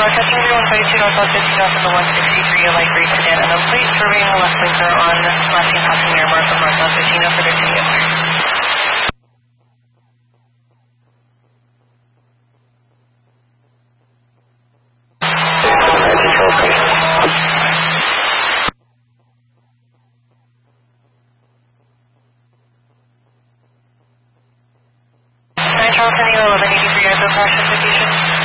catching 0152 northwest 50 off of the 163, a light gray sedan, and a plate serving a left blinker on flashing passing mirror mark of northwest 15 for their city. Charles, 1183, crash investigation.